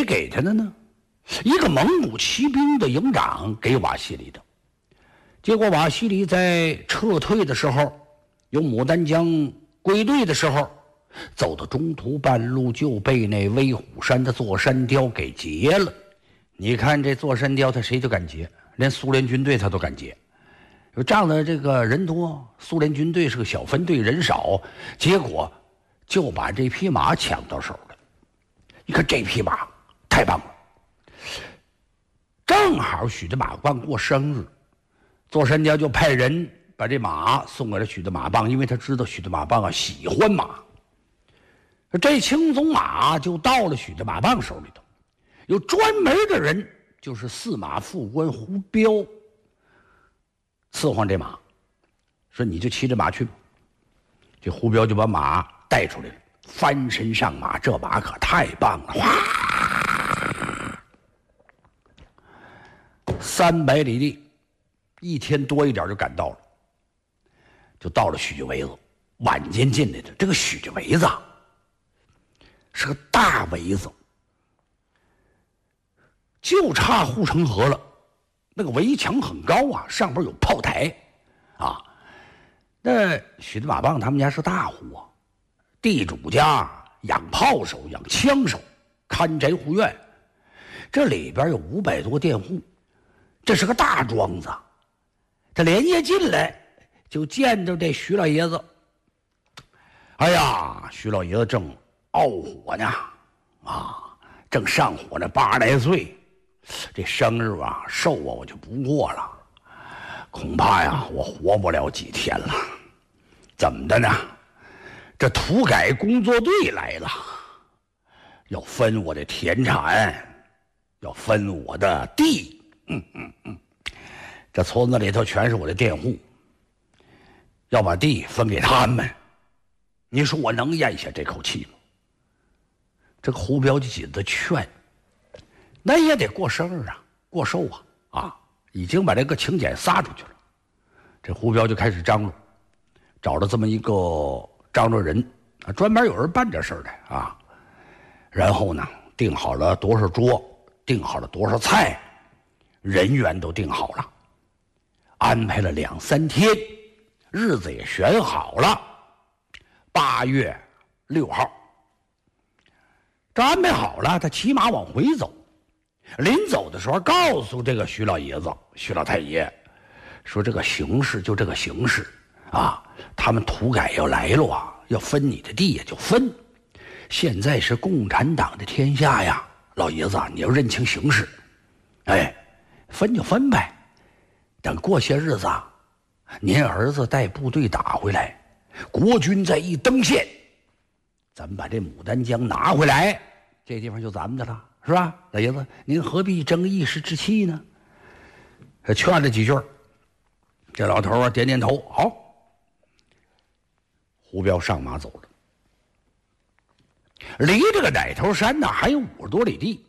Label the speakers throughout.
Speaker 1: 谁给他的呢？一个蒙古骑兵的营长给瓦西里的。结果瓦西里在撤退的时候，由牡丹江归队的时候，走到中途半路就被那威虎山的座山雕给劫了。你看这座山雕他谁就敢劫，连苏联军队他都敢劫。仗着这个人多，苏联军队是个小分队，人少，结果就把这匹马抢到手了。你看这匹马太棒了，正好许的马棒过生日，座山雕就派人把这马送给了许的马棒，因为他知道许的马棒喜欢马。这青鬃马就到了许的马棒手里头，有专门的人，就是司马副官胡彪伺候这马，说你就骑着马去吧。这胡彪就把马带出来了，翻身上马，这马可太棒了，哗，300里地，1天多一点就赶到了，就到了许家围子。晚间进来的这个许家围子是个大围子，就差护城河了。那个围墙很高啊，上边有炮台啊。那许的马棒他们家是大户啊，地主家养炮手，养枪手，看宅护院，这里边有500多佃户，这是个大庄子。他连夜进来就见到这徐老爷子。哎呀，徐老爷子正傲火呢，啊，正上火呢，80来岁，这生日啊寿啊我就不过了，恐怕呀我活不了几天了。怎么的呢？这土改工作队来了，要分我的田产，要分我的地。这村子里头全是我的佃户，要把地分给他们。你说我能咽下这口气吗？这个胡彪就紧着劝，那也得过生日啊，过寿啊，已经把这个请柬撒出去了。这胡彪就开始张罗，找了这么一个张罗人啊，专门有人办这事儿的啊。然后呢，定好了多少桌，定好了多少菜，人员都定好了，安排了2、3天，日子也选好了，8月6号。这安排好了，他骑马往回走。临走的时候，告诉这个徐老爷子、徐老太爷，说这个形势就这个形势啊，他们土改要来了啊，要分你的地也就分。现在是共产党的天下呀，老爷子你要认清形势，哎，分就分呗。等过些日子啊，您儿子带部队打回来，国军再一登线，咱们把这牡丹江拿回来，这地方就咱们的了，是吧？老爷子，您何必争一时之气呢？劝了几句，这老头啊点点头，好。胡彪上马走了，离这个奶头山呢还有50多里地。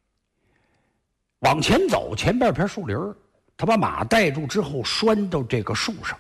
Speaker 1: 往前走，前半片树林，他把马带住之后，拴到这个树上，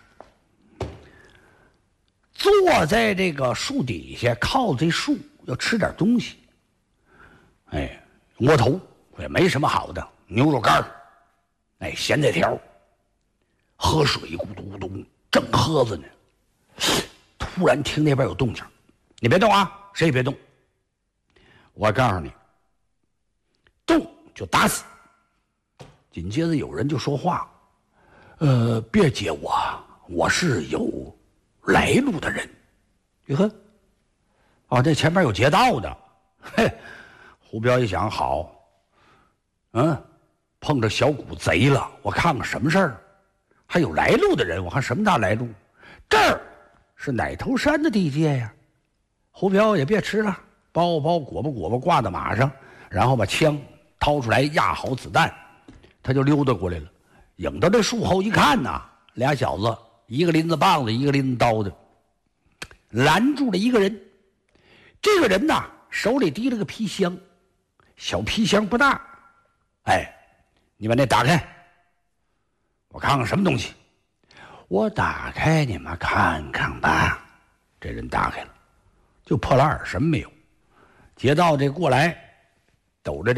Speaker 1: 坐在这个树底下，靠这树要吃点东西。哎，窝头也没什么好的，牛肉干，哎，咸菜条，喝水咕嘟咕嘟，正喝着呢，突然听那边有动静，你别动啊，谁也别动。我告诉你，动就打死。紧接着有人就说话，别接我，我是有来路的人。你看，啊，这前面有劫道的。嘿，胡彪一想，好，碰着小股贼了，我看看什么事儿。还有来路的人，我看什么大来路？这儿是奶头山的地界呀。胡彪也别吃了，包裹吧挂到马上，然后把枪掏出来，压好子弹，他就溜达过来了。影到这树后一看呐，俩小子，一个拎着棒子，一个拎着刀的，拦住了一个人。这个人呐，手里提了个皮箱，小皮箱不大。哎，你把那打开，我看看什么东西。我打开，你们看看吧。这人打开了，就破烂儿，什么没有。劫道这过来，抖着这